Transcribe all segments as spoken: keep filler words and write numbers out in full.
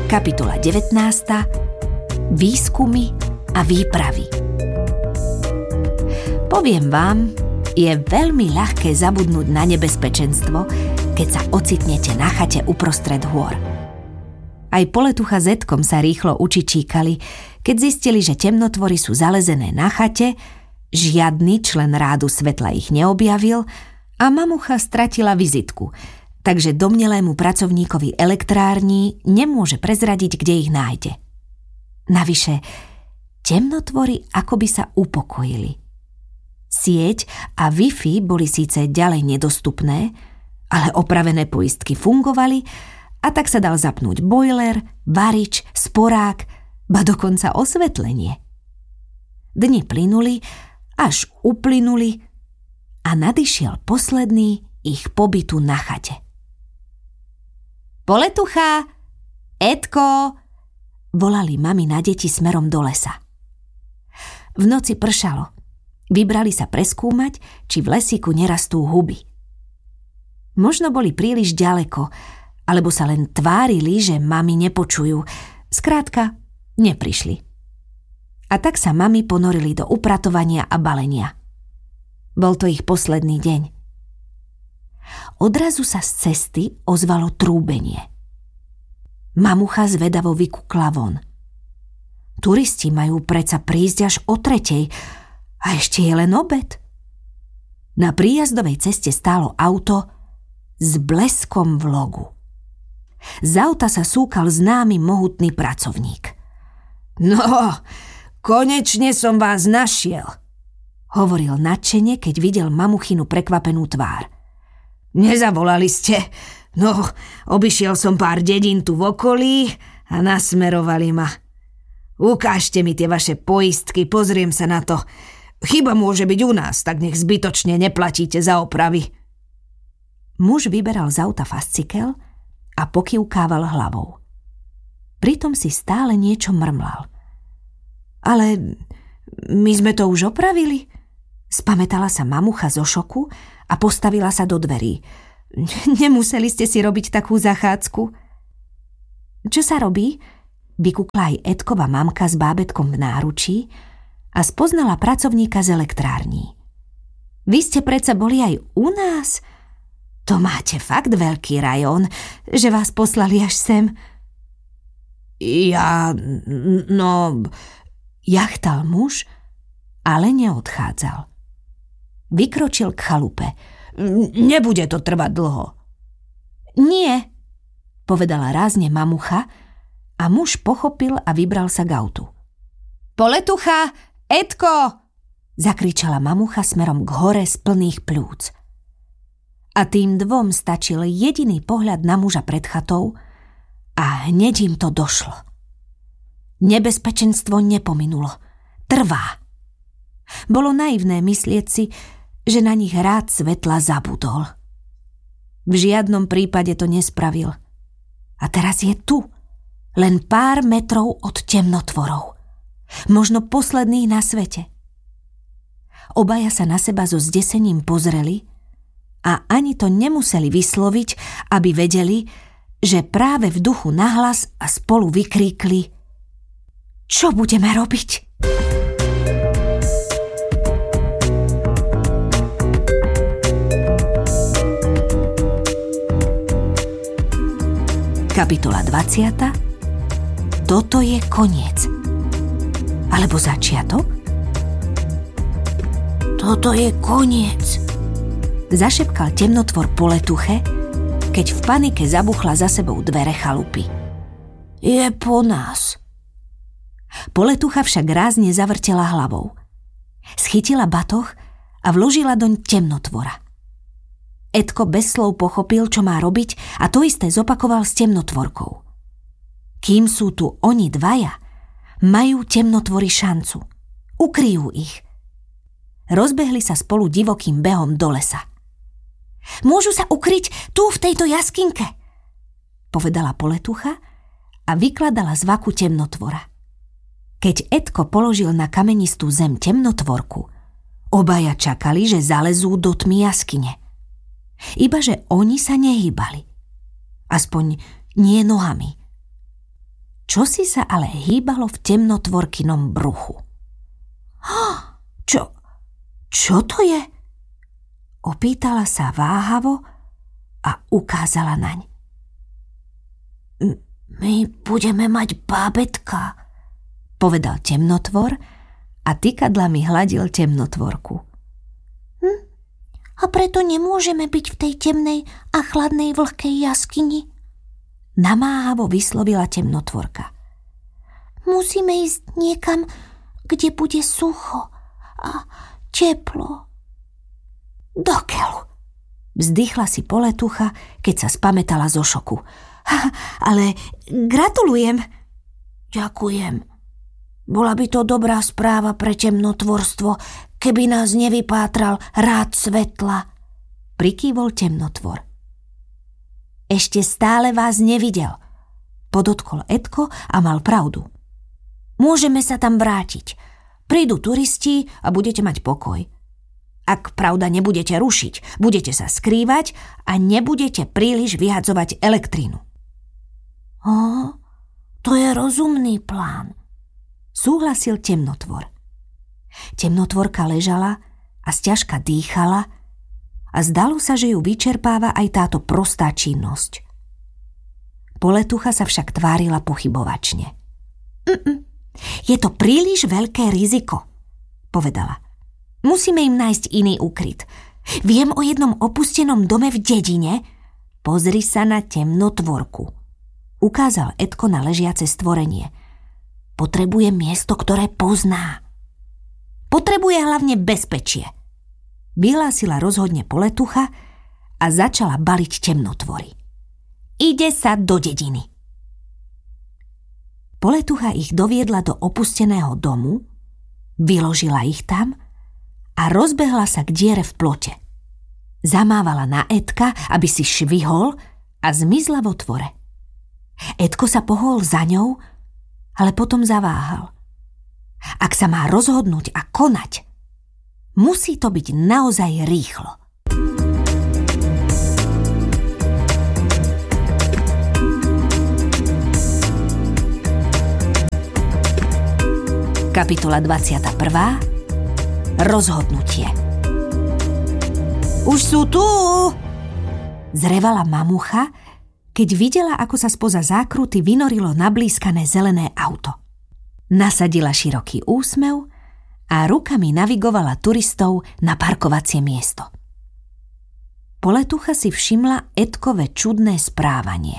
Kapitola devätnásta. Výskumy a výpravy. Poviem vám, je veľmi ľahké zabudnúť na nebezpečenstvo, keď sa ocitnete na chate uprostred hôr. Aj Poletucha s Edkom sa rýchlo učičíkali, keď zistili, že temnotvory sú zalezené na chate, žiadny člen rádu svetla ich neobjavil a mamucha stratila vizitku, takže domnelému pracovníkovi elektrární nemôže prezradiť, kde ich nájde. Navyše, temnotvory akoby sa upokojili. Sieť a Wi-Fi boli síce ďalej nedostupné, ale opravené poistky fungovali a tak sa dal zapnúť bojler, varič, sporák, ba dokonca osvetlenie. Dni plynuli, až uplynuli a nadišiel posledný ich pobytu na chate. Poletucha, Edko, volali mami na deti smerom do lesa. V noci pršalo. Vybrali sa preskúmať, či v lesíku nerastú huby. Možno boli príliš ďaleko, alebo sa len tvárili, že mami nepočujú. Skrátka, neprišli. A tak sa mami ponorili do upratovania a balenia. Bol to ich posledný deň. Odrazu sa z cesty ozvalo trúbenie. Mamucha zvedavo vykukla von. Turisti majú predsa prísť až o tretej, a ešte je len obed. Na príjazdovej ceste stálo auto s bleskom v logu. Z auta sa súkal známy mohutný pracovník. No, konečne som vás našiel, hovoril nadšene, keď videl mamuchinu prekvapenú tvár. Nezavolali ste? No, obišiel som pár dedín tu v okolí a nasmerovali ma. Ukážte mi tie vaše poistky, pozriem sa na to. Chyba môže byť u nás, tak nech zbytočne neplatíte za opravy. Muž vyberal z auta fascikel a pokyvkával hlavou. Pritom si stále niečo mrmlal. Ale my sme to už opravili? Spamätala sa mamucha zo šoku a postavila sa do dverí. Nemuseli ste si robiť takú zachádzku. Čo sa robí? Vykukla aj Edkova mamka s bábätkom v náručí a spoznala pracovníka z elektrární. Vy ste predsa boli aj u nás? To máte fakt veľký rajón, že vás poslali až sem. Ja, no... Jachtal muž, ale neodchádzal. Vykročil k chalupe. Nebude to trvať dlho. Nie, povedala rázne mamucha a muž pochopil a vybral sa k autu. Poletucha, Edko! Zakričala mamucha smerom k hore z plných pľúc. A tým dvom stačil jediný pohľad na muža pred chatou a hneď im to došlo. Nebezpečenstvo nepominulo. Trvá. Bolo naivné myslieť si, že na nich rád svetla zabudol. V žiadnom prípade to nespravil. A teraz je tu, len pár metrov od temnotvorov. Možno posledných na svete. Obaja sa na seba so zdesením pozreli a ani to nemuseli vysloviť, aby vedeli, že práve v duchu nahlas a spolu vykríkli: Čo budeme robiť? Kapitola dvadsiata. Toto je koniec. Alebo začiatok? Toto je koniec, zašepkal temnotvor Poletuche, keď v panike zabuchla za sebou dvere chalupy. Je po nás. Poletucha však rázne zavrtela hlavou. Schytila batoh a vložila doň temnotvora. Edko bez slov pochopil, čo má robiť, a to isté zopakoval s temnotvorkou. Kým sú tu oni dvaja, majú temnotvory šancu. Ukryjú ich. Rozbehli sa spolu divokým behom do lesa. Môžu sa ukryť tu v tejto jaskinke, povedala Poletucha a vykladala z vaku temnotvora. Keď Edko položil na kamenistú zem temnotvorku, obaja čakali, že zalezú do tmy jaskyne. Ibaže oni sa nehýbali. Aspoň nie nohami. Čosi sa ale hýbalo v temnotvorkynom bruchu. Čo? Čo to je? Opýtala sa váhavo a ukázala naň. My budeme mať bábätka, povedal temnotvor a tykadlami hladil temnotvorku. Hm? A preto nemôžeme byť v tej temnej a chladnej vlhkej jaskyni? Namáhavo vyslovila temnotvorka. Musíme ísť niekam, kde bude sucho a teplo. Dokeľu, vzdychla si Poletucha, keď sa spamätala zo šoku. Ha, ale gratulujem. Ďakujem. Bola by to dobrá správa pre temnotvorstvo, keby nás nevypátral rád svetla, prikývol temnotvor. Ešte stále vás nevidel, podotkol Edko a mal pravdu. Môžeme sa tam vrátiť. Prídu turisti a budete mať pokoj. Ak pravda nebudete rušiť, budete sa skrývať a nebudete príliš vyhadzovať elektrínu. Ó, to je rozumný plán, súhlasil temnotvor. Temnotvorka ležala a sťažka dýchala a zdalo sa, že ju vyčerpáva aj táto prostá činnosť. Poletucha sa však tvárila pochybovačne. Mm-mm, je to príliš veľké riziko, povedala. Musíme im nájsť iný úkryt. Viem o jednom opustenom dome v dedine. Pozri sa na temnotvorku. Ukázal Edko na ležiace stvorenie. Potrebuje miesto, ktoré pozná. Potrebuje hlavne bezpečie. Vyhlásila rozhodne Poletucha a začala baliť temnotvory. Ide sa do dediny. Poletucha ich doviedla do opusteného domu, vyložila ich tam a rozbehla sa k diere v plote. Zamávala na Edka, aby si švihol a zmizla vo tvore. Edko sa pohol za ňou, ale potom zaváhal. Ak sa má rozhodnúť a konať, musí to byť naozaj rýchlo. Kapitola dvadsiata prvá. Rozhodnutie. Už sú tu! Zrevala mamucha, keď videla, ako sa spoza zákruty vynorilo nablískané zelené auto. Nasadila široký úsmev a rukami navigovala turistov na parkovacie miesto. Poletucha si všimla Edkové čudné správanie.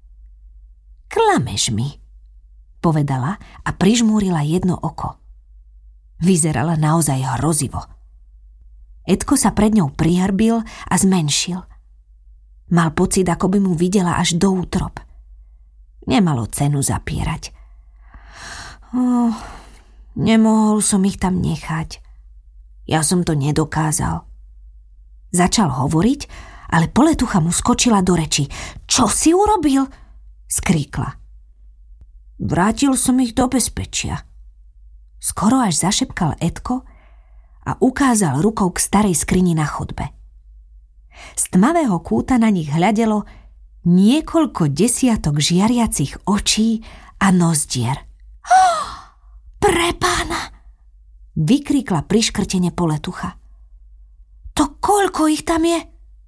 Klameš mi, povedala a prižmúrila jedno oko. Vyzerala naozaj hrozivo. Edko sa pred ňou prihrbil a zmenšil. Mal pocit, ako by mu videla až do útrob. Nemalo cenu zapierať. Oh, nemohol som ich tam nechať. Ja som to nedokázal. Začal hovoriť, ale Poletucha mu skočila do reči. Čo si urobil? Skríkla. Vrátil som ich do bezpečia. Skoro až zašepkal Edko a ukázal rukou k starej skrini na chodbe. Z tmavého kúta na nich hľadelo niekoľko desiatok žiariacich očí a nozdier. Oh, prepána! Vykríkla priškrtene Poletucha. To koľko ich tam je?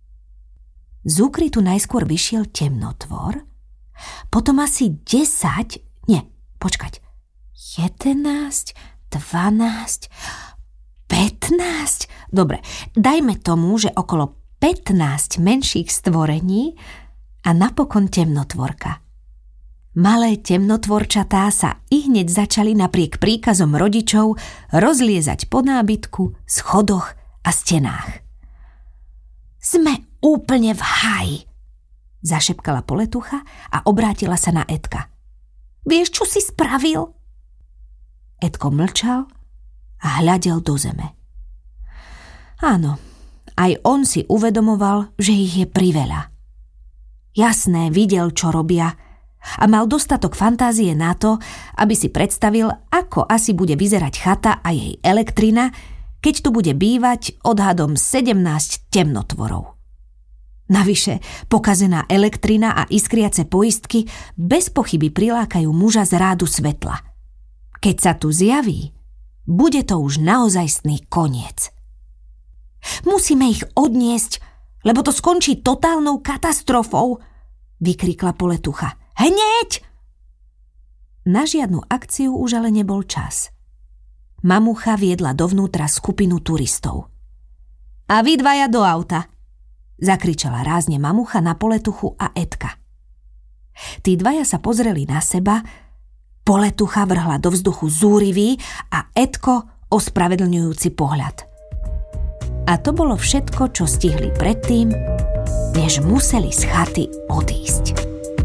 Z úkrytu najskôr vyšiel temnotvor, potom asi desať, nie, počkať, jedenásť, dvanásť, pätnásť. Dobre, dajme tomu, že okolo pätnásť menších stvorení a napokon temnotvorka. Malé temnotvorčatá sa ihneď začali napriek príkazom rodičov rozliezať po nábytku, schodoch a stenách. Sme úplne v háji, zašepkala Poletucha a obrátila sa na Edka. Vieš, čo si spravil? Edko mlčal a hľadel do zeme. Áno, aj on si uvedomoval, že ich je priveľa. Jasné, videl, čo robia a mal dostatok fantázie na to, aby si predstavil, ako asi bude vyzerať chata a jej elektrina, keď tu bude bývať odhadom sedemnásť temnotvorov. Navyše, pokazená elektrina a iskriace poistky bez pochyby prilákajú muža z rádu svetla. Keď sa tu zjaví, bude to už naozajstný koniec. Musíme ich odniesť, lebo to skončí totálnou katastrofou, vykrikla Poletucha. Hneď! Na žiadnu akciu už ale nebol čas. Mamucha viedla dovnútra skupinu turistov. A vy dvaja do auta, zakričala rázne Mamucha na Poletuchu a Edka. Tí dvaja sa pozreli na seba, Poletucha vrhla do vzduchu zúrivý a Edko ospravedlňujúci pohľad. A to bolo všetko, čo stihli predtým, než museli z chaty odísť.